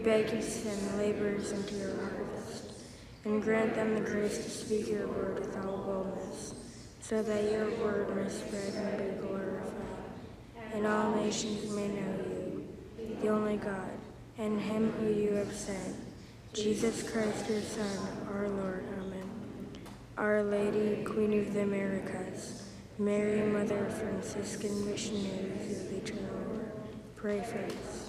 beg you to send laborers into your harvest, and grant them the grace to speak your word with all boldness, so that your word may spread and be glorified, and all nations may know you, the only God, and him who you have sent, Jesus Christ, your Son, our Lord. Amen. Our Lady, Queen of the Americas, Mary, Mother of Franciscan Missionaries of the Eternal Word, pray for us.